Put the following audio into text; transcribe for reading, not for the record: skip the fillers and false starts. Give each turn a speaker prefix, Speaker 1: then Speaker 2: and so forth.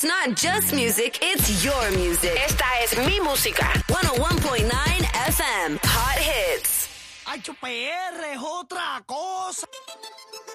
Speaker 1: not just music, it's your music. Esta es mi música. 101.9 FM. Hot Hits.
Speaker 2: Ay, PR es otra cosa.